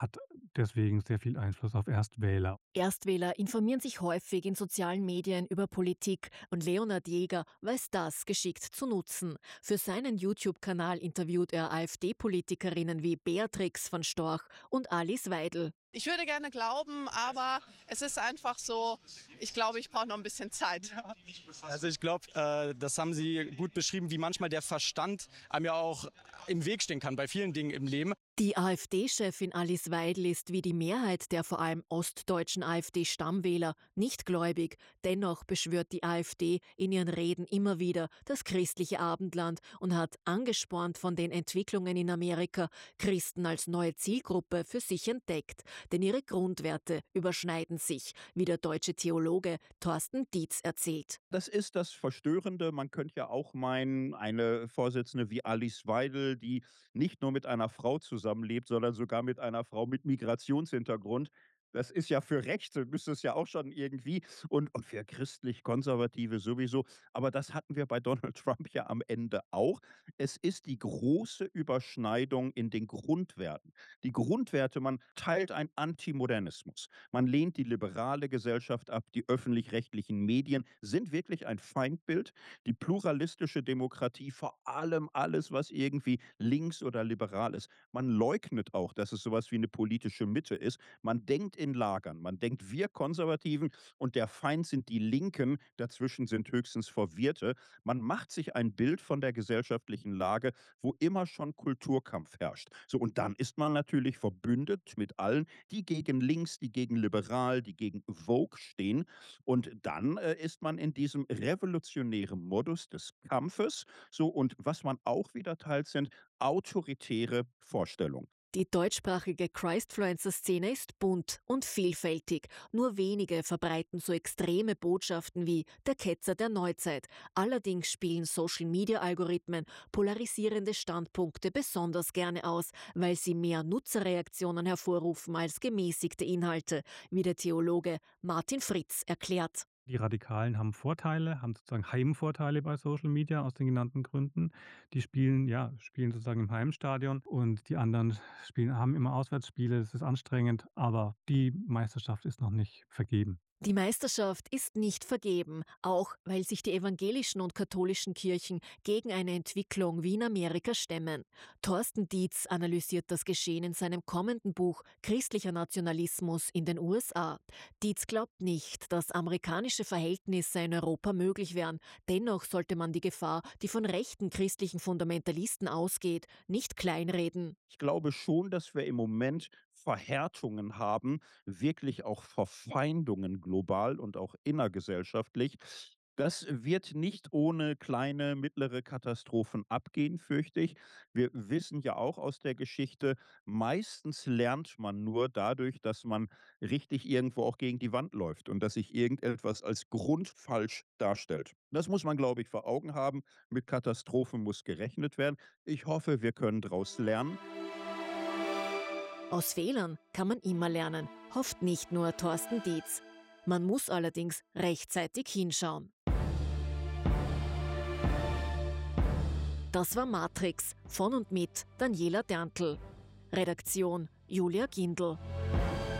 hat deswegen sehr viel Einfluss auf Erstwähler. Erstwähler informieren sich häufig in sozialen Medien über Politik und Leonhard Jäger weiß das geschickt zu nutzen. Für seinen YouTube-Kanal interviewt er AfD-Politikerinnen wie Beatrix von Storch und Alice Weidel. Ich würde gerne glauben, aber es ist einfach so, ich glaube, ich brauche noch ein bisschen Zeit. Also ich glaube, das haben Sie gut beschrieben, wie manchmal der Verstand einem ja auch im Weg stehen kann bei vielen Dingen im Leben. Die AfD-Chefin Alice Weidel ist wie die Mehrheit der vor allem ostdeutschen AfD-Stammwähler nicht gläubig. Dennoch beschwört die AfD in ihren Reden immer wieder das christliche Abendland und hat, angespornt von den Entwicklungen in Amerika, Christen als neue Zielgruppe für sich entdeckt. Denn ihre Grundwerte überschneiden sich, wie der deutsche Theologe Thorsten Dietz erzählt. Das ist das Verstörende. Man könnte ja auch meinen, eine Vorsitzende wie Alice Weidel, die nicht nur mit einer Frau zusammenlebt, sondern sogar mit einer Frau mit Migrationshintergrund. Das ist ja für Rechte, müsste es ja auch schon irgendwie und für christlich-Konservative sowieso. Aber das hatten wir bei Donald Trump ja am Ende auch. Es ist die große Überschneidung in den Grundwerten. Die Grundwerte, man teilt einen Antimodernismus. Man lehnt die liberale Gesellschaft ab. Die öffentlich-rechtlichen Medien sind wirklich ein Feindbild. Die pluralistische Demokratie, vor allem alles, was irgendwie links oder liberal ist. Man leugnet auch, dass es sowas wie eine politische Mitte ist. Man denkt in Lagern. Man denkt, wir Konservativen und der Feind sind die Linken, dazwischen sind höchstens Verwirrte. Man macht sich ein Bild von der gesellschaftlichen Lage, wo immer schon Kulturkampf herrscht. So, und dann ist man natürlich verbündet mit allen, die gegen links, die gegen liberal, die gegen Vogue stehen. Und dann ist man in diesem revolutionären Modus des Kampfes. So, und was man auch wieder teilt, sind autoritäre Vorstellungen. Die deutschsprachige Christfluencer-Szene ist bunt und vielfältig. Nur wenige verbreiten so extreme Botschaften wie der Ketzer der Neuzeit. Allerdings spielen Social-Media-Algorithmen polarisierende Standpunkte besonders gerne aus, weil sie mehr Nutzerreaktionen hervorrufen als gemäßigte Inhalte, wie der Theologe Martin Fritz erklärt. Die Radikalen haben Vorteile, haben sozusagen Heimvorteile bei Social Media aus den genannten Gründen. Die spielen sozusagen im Heimstadion und die anderen haben immer Auswärtsspiele. Das ist anstrengend, aber die Meisterschaft ist noch nicht vergeben. Die Meisterschaft ist nicht vergeben, auch weil sich die evangelischen und katholischen Kirchen gegen eine Entwicklung wie in Amerika stemmen. Thorsten Dietz analysiert das Geschehen in seinem kommenden Buch Christlicher Nationalismus in den USA. Dietz glaubt nicht, dass amerikanische Verhältnisse in Europa möglich wären. Dennoch sollte man die Gefahr, die von rechten christlichen Fundamentalisten ausgeht, nicht kleinreden. Ich glaube schon, dass wir im Moment Verhärtungen haben, wirklich auch Verfeindungen global und auch innergesellschaftlich. Das wird nicht ohne kleine, mittlere Katastrophen abgehen, fürchte ich. Wir wissen ja auch aus der Geschichte, meistens lernt man nur dadurch, dass man richtig irgendwo auch gegen die Wand läuft und dass sich irgendetwas als grundfalsch darstellt. Das muss man, glaube ich, vor Augen haben. Mit Katastrophen muss gerechnet werden. Ich hoffe, wir können daraus lernen. Aus Fehlern kann man immer lernen, hofft nicht nur Thorsten Dietz. Man muss allerdings rechtzeitig hinschauen. Das war Matrix von und mit Daniela Derntl. Redaktion Julia Gindl.